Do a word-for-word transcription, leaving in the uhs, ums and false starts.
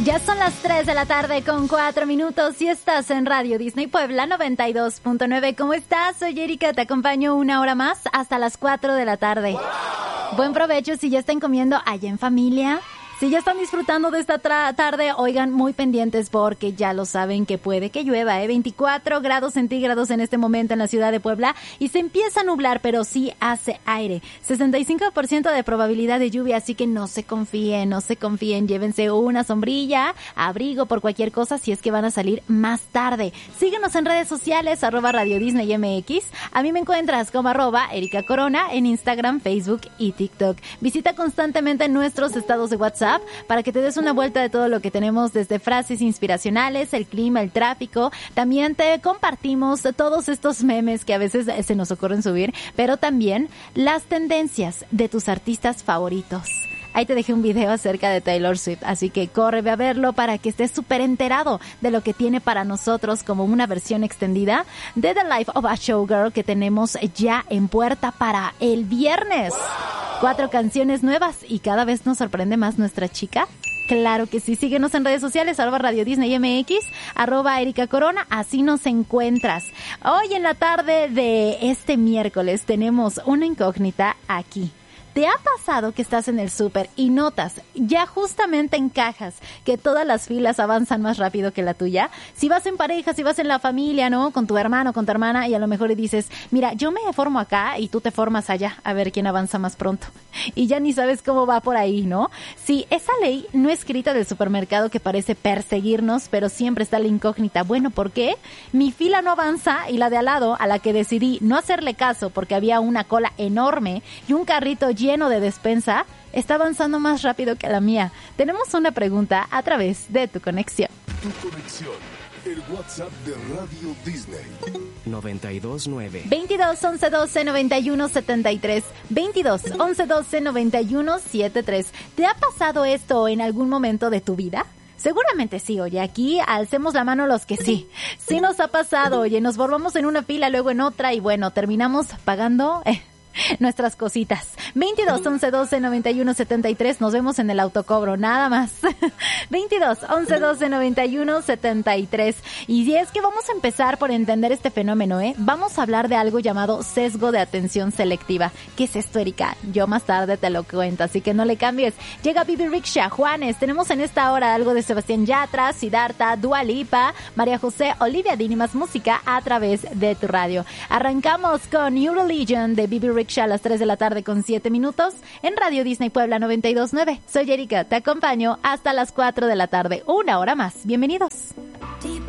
Ya son las tres de la tarde con cuatro minutos y estás en Radio Disney Puebla noventa y dos punto nueve. ¿Cómo estás? Soy Erika, te acompaño una hora más hasta las cuatro de la tarde. ¡Wow! Buen provecho si ya están comiendo allá en familia. Si ya están disfrutando de esta tra- tarde, oigan, muy pendientes porque ya lo saben que puede que llueva, ¿eh? veinticuatro grados centígrados en este momento en la ciudad de Puebla y se empieza a nublar, pero sí hace aire. sesenta y cinco por ciento de probabilidad de lluvia, así que no se confíen, no se confíen. Llévense una sombrilla, abrigo por cualquier cosa si es que van a salir más tarde. Síguenos en redes sociales, arroba Radio Disney M X. A mí me encuentras como arroba Erika Corona en Instagram, Facebook y TikTok. Visita constantemente nuestros estados de WhatsApp para que te des una vuelta de todo lo que tenemos, desde frases inspiracionales, el clima, el tráfico. También te compartimos todos estos memes que a veces se nos ocurren subir, pero también las tendencias de tus artistas favoritos. Ahí te dejé un video acerca de Taylor Swift, así que corre, ve a verlo para que estés súper enterado de lo que tiene para nosotros como una versión extendida de The Life of a Showgirl que tenemos ya en puerta para el viernes. Cuatro canciones nuevas y cada vez nos sorprende más nuestra chica. Claro que sí, síguenos en redes sociales, arroba Radio Disney M X, arroba Erika Corona, así nos encuentras. Hoy en la tarde de este miércoles tenemos una incógnita aquí. ¿Te ha pasado que estás en el súper y notas, ya justamente en cajas, que todas las filas avanzan más rápido que la tuya? Si vas en pareja, si vas en la familia, ¿no? Con tu hermano, con tu hermana, y a lo mejor dices, mira, yo me formo acá y tú te formas allá, a ver quién avanza más pronto. Y ya ni sabes cómo va por ahí, ¿no? Sí, esa ley no escrita del supermercado que parece perseguirnos, pero siempre está la incógnita. Bueno, ¿por qué? Mi fila no avanza y la de al lado, a la que decidí no hacerle caso porque había una cola enorme y un carrito lleno de despensa, está avanzando más rápido que la mía. Tenemos una pregunta a través de tu conexión. Tu conexión, el WhatsApp de Radio Disney. noventa y dos nueve. veintidós, once, doce, noventa y uno, setenta y tres. veintidós, once, doce, noventa y uno, setenta y tres. ¿Te ha pasado esto en algún momento de tu vida? Seguramente sí, oye, aquí alcemos la mano los que sí. Sí nos ha pasado, oye, nos formamos en una fila, luego en otra y bueno, terminamos pagando Eh. nuestras cositas. veintidós, once, doce, noventa y uno, setenta y tres. Nos vemos en el autocobro, nada más. veintidós, once, doce, noventa y uno, setenta y tres. Y si es que vamos a empezar por entender este fenómeno, ¿eh? Vamos a hablar de algo llamado sesgo de atención selectiva. ¿Qué es esto, Erika? Yo más tarde te lo cuento, así que no le cambies. Llega Bibi Riksha, Juanes. Tenemos en esta hora algo de Sebastián Yatra, Siddhartha, Dua Lipa, María José, Olivia Dean y más música a través de tu radio. Arrancamos con New Religion de Bibi Riksha a las tres de la tarde con siete minutos en Radio Disney Puebla noventa y dos punto nueve. Soy Erika, te acompaño hasta las cuatro de la tarde, una hora más. Bienvenidos.